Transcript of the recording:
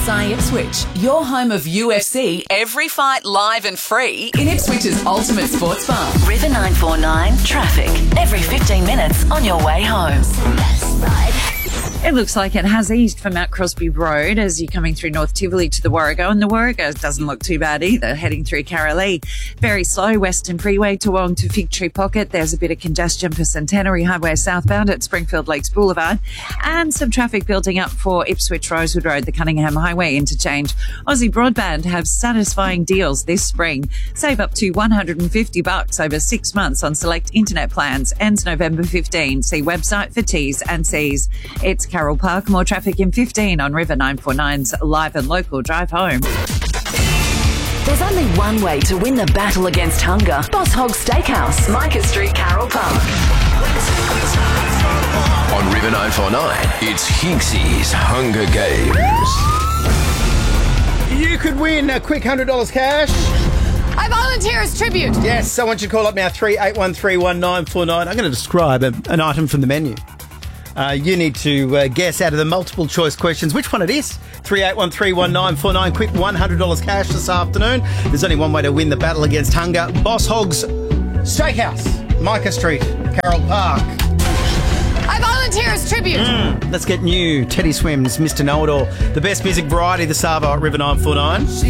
KSI Ipswich, your home of UFC, every fight live and free in Ipswich's ultimate sports bar. River 949 traffic every 15 minutes on your way home. It looks like it has eased from Mount Crosby Road as you're coming through North Tivoli to the Warrego, and the Warrego doesn't look too bad either, heading through Karalee. Very slow Western Freeway to Wong to Fig Tree Pocket. There's a bit of congestion for Centenary Highway southbound at Springfield Lakes Boulevard, and some traffic building up for Ipswich Rosewood Road, the Cunningham Highway interchange. Aussie Broadband have satisfying deals this spring. Save up to $150 over 6 months on select internet plans. Ends November 15. See website for T's and C's. It's Carroll Park. More traffic in 15 on River 949's live and local drive home. There's only one way to win the battle against hunger. Boss Hog Steakhouse, Micah Street, Carroll Park. On River 949, it's Hinksy's Hunger Games. You could win a quick $100 cash. I volunteer as tribute. Yes, I want you to call up now, 38131949. I'm going to describe an item from the menu. You need to guess out of the multiple choice questions which one it is. 38131949. Quick $100 cash this afternoon. There's only one way to win the battle against hunger. Boss Hogs Steakhouse, Micah Street, Carroll Park. I volunteer as tribute. Let's get new Teddy Swims, Mr. Know-It-All. The best music variety this hour at River 949.